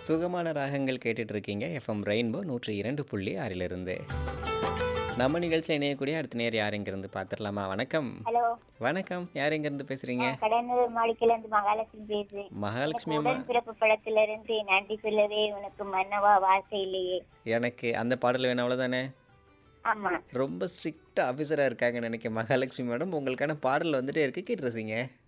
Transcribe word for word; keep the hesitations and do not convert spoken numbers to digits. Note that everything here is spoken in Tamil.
சுகமான ராகங்கள் கேட்டுட்டு இருக்கீங்க. எஃப்எம் ரெயின்போ நூற்றி இரண்டு புள்ளி ஆறிலிருந்து. நம்ம நிகழ்ச்சியில இணையக்கூடிய அடுத்த நேர் யார் எங்கிருந்து பார்த்துடலாமா? வணக்கம். ஹலோ வணக்கம். யார் எங்கிருந்து பேசுறீங்க? நான் கடனூர் மாளிகையில இருந்து மகாலட்சுமி பேசுறேன். எனக்கு மகாலட்சுமி அம்மா. உடன் பிறப்பு படத்துல இருந்து நன்றி சொல்லவே உனக்கு மன்னவா வார்த்தை இல்லையே. எனக்கு அந்த பாடல் வேணும் அவ்வளோதானே. ஆமா ரொம்ப ஸ்ட்ரிக்ட் ஆஃபீஸராக இருக்காங்கன்னு நினைக்கிறேன் மகாலட்சுமி மேடம். உங்களுக்கான பாடல் வந்துட்டே இருக்கு, கேட்டு ரசிங்க.